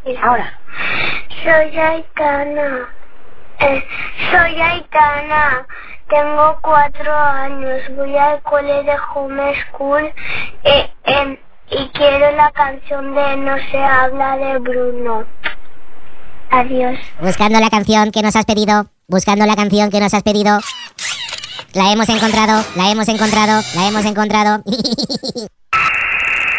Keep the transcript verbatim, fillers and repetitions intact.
Ahora. Soy Aitana. Eh, soy Aitana. Tengo cuatro años. Voy al cole de Home School eh, eh, y quiero la canción de No se habla de Bruno. Adiós. Buscando la canción que nos has pedido. Buscando la canción que nos has pedido. La hemos encontrado, la hemos encontrado, la hemos encontrado.